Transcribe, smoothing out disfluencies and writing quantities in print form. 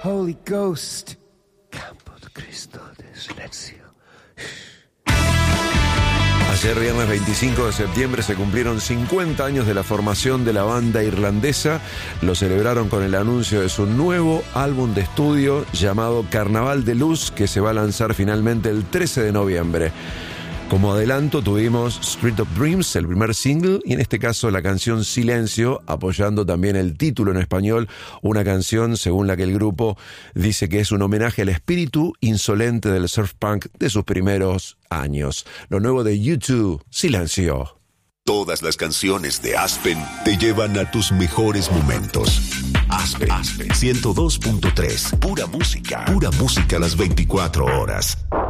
Holy Ghost. Campo de Cristo de silencio. Ayer, viernes 25 de septiembre, se cumplieron 50 años de la formación de la banda irlandesa. Lo celebraron con el anuncio de su nuevo álbum de estudio llamado Carnaval de Luz, que se va a lanzar finalmente el 13 de noviembre. Como adelanto tuvimos Street of Dreams, el primer single, y en este caso la canción Silencio, apoyando también el título en español, una canción según la que el grupo dice que es un homenaje al espíritu insolente del surf punk de sus primeros años. Lo nuevo de U2, Silencio. Todas las canciones de Aspen te llevan a tus mejores momentos. Aspen 102.3, pura música las 24 horas.